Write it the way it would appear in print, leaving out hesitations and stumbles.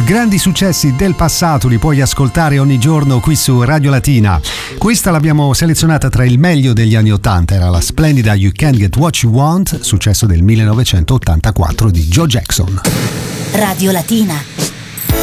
grandi successi del passato li puoi ascoltare ogni giorno qui su Radio Latina. Questa l'abbiamo selezionata tra il meglio degli anni 80, era la splendida You Can't Get What You Want, successo del 1984 di Joe Jackson. Radio Latina.